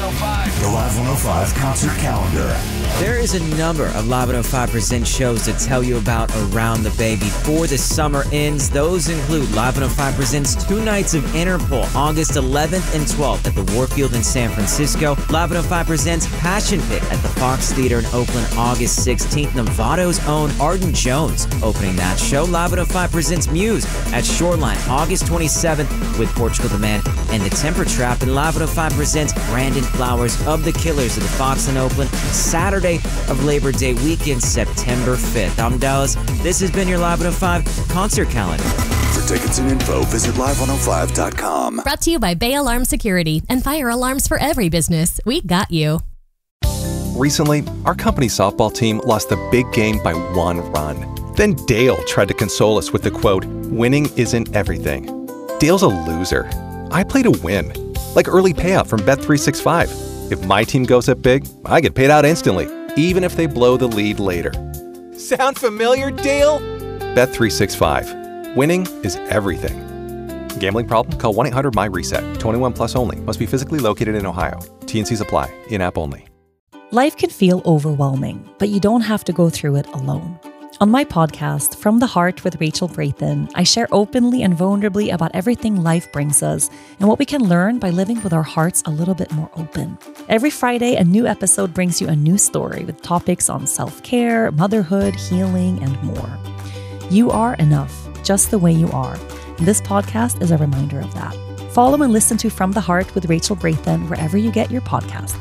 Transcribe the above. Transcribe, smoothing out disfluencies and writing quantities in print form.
105. The Live 105 concert calendar. There is a number of Live 105 Presents shows to tell you about around the Bay before the summer ends. Those include Live 105 Presents 2 nights of Interpol, August 11th and 12th at the Warfield in San Francisco. Live 105 Presents Passion Pit at the Fox Theater in Oakland, August 16th. Nevada's own Arden Jones opening that show. Live 105 Presents Muse at Shoreline, August 27th with Portugal the Man and the Temper Trap. And Live 105 Presents Brandon Flowers of the Killers at the Fox in Oakland, Saturday of Labor Day weekend, September 5th. I'm Dallas. This has been your Live 105 concert calendar. For tickets and info, visit live105.com. Brought to you by Bay Alarm Security and fire alarms for every business. We got you. Recently, our company softball team lost the big game by 1 run. Then Dale tried to console us with the quote, "Winning isn't everything." Dale's a loser. I play to win, like early payout from Bet365. If my team goes up big, I get paid out instantly, even if they blow the lead later. Sound familiar, Dale? Bet365. Winning is everything. Gambling problem? Call 1-800-MY-RESET. 21 plus only. Must be physically located in Ohio. T&Cs apply. In-app only. Life can feel overwhelming, but you don't have to go through it alone. On my podcast, From the Heart with Rachel Brathen, I share openly and vulnerably about everything life brings us and what we can learn by living with our hearts a little bit more open. Every Friday, a new episode brings you a new story with topics on self-care, motherhood, healing, and more. You are enough, just the way you are. And this podcast is a reminder of that. Follow and listen to From the Heart with Rachel Brathen wherever you get your podcasts.